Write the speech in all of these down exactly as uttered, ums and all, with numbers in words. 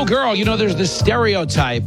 Oh, girl, you know, there's this stereotype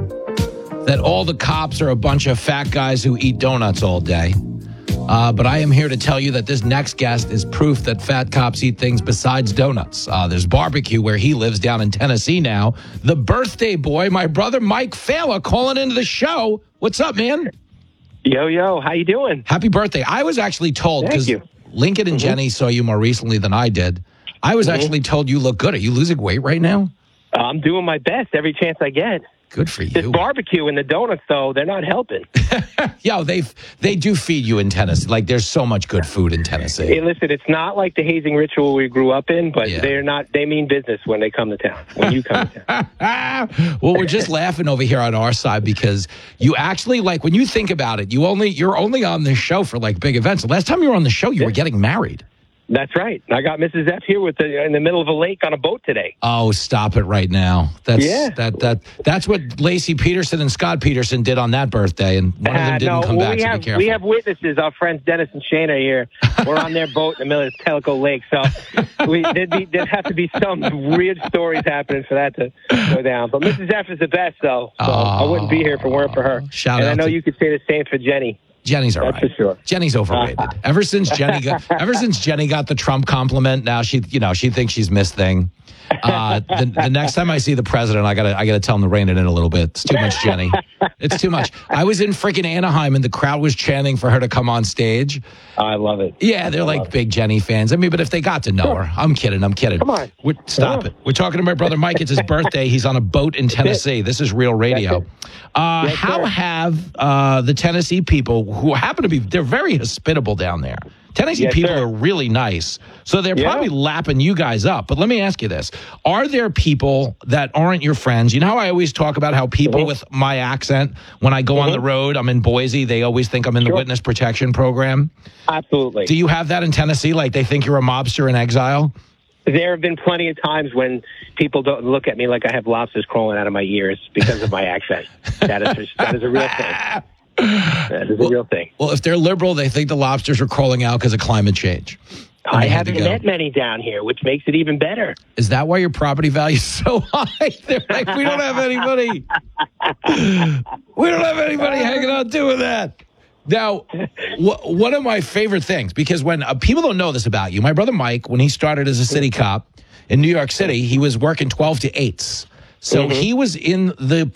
that all the cops are a bunch of fat guys who eat donuts all day. Uh, but I am here to tell you that this next guest is proof that fat cops eat things besides donuts. Uh, there's barbecue where he lives down in Tennessee now. The birthday boy, my brother Mike Fala, calling into the show. What's up, man? Yo, yo, how you doing? Happy birthday. I was actually told, because Lincoln and mm-hmm. Jenny saw you more recently than I did. I was mm-hmm. actually told you look good. Are you losing weight right now? I'm doing my best every chance I get. Good for you. This barbecue and the donuts, though, they're not helping. Yo, they they do feed you in Tennessee. Like, there's so much good food in Tennessee. Hey, listen, it's not like the hazing ritual we grew up in, but yeah. they're not. They mean business when they come to town, when you come to town. Well, we're just laughing over here on our side because you actually, like, when you think about it, you only, you're only on this show for, like, big events. The last time you were on the show, you yeah. were getting married. That's right. I got Missus F here with the, in the middle of a lake on a boat today. Oh, stop it right now. That's yeah. that that that's what Lacey Peterson and Scott Peterson did on that birthday, and one of them didn't uh, no, come well, back, we so have, be careful. We have witnesses. Our friends Dennis and Shana here. We're on their boat in the middle of Tellico Lake, so we, there'd, be, there'd have to be some weird stories happening for that to go down. But Missus F is the best, though, so oh, I wouldn't be here if it weren't for her. Shout and out I know to- you could say the same for Jenny. Jenny's all That's right. for sure. Jenny's overrated. Uh-huh. Ever since Jenny got, ever since Jenny got the Trump compliment, now she, you know, she thinks she's Miss Thing. Uh, the, the next time I see the president, I gotta, I gotta tell him to rein it in a little bit. It's too much, Jenny. It's too much. I was in freaking Anaheim, and the crowd was chanting for her to come on stage. Oh, I love it. Yeah, they're like big Jenny fans. I mean, but if they got to know her, I'm kidding. I'm kidding. Come on, We're, stop it. We're talking to my brother Mike. It's his birthday. He's on a boat in Tennessee. This is real radio. Uh, yes, how sir. have uh, the Tennessee people, who happen to be, they're very hospitable down there. Tennessee yes, people sir. are really nice. So they're yeah. probably lapping you guys up. But let me ask you this. Are there people that aren't your friends? You know how I always talk about how people mm-hmm. with my accent, when I go mm-hmm. on the road, I'm in Boise, they always think I'm in sure. the witness protection program? Absolutely. Do you have that in Tennessee? Like they think you're a mobster in exile? There have been plenty of times when people don't look at me like I have lobsters crawling out of my ears because of my accent. That is, that is a real thing. That is well, a real thing. Well, if they're liberal, they think the lobsters are crawling out because of climate change. I haven't met many down here, which makes it even better. Is that why your property value is so high? They're like, we don't have anybody. We don't have anybody hanging out doing that. Now, wh- one of my favorite things, because when uh, people don't know this about you, my brother Mike, when he started as a city cop in New York City, he was working twelve to eights. So mm-hmm. he was in the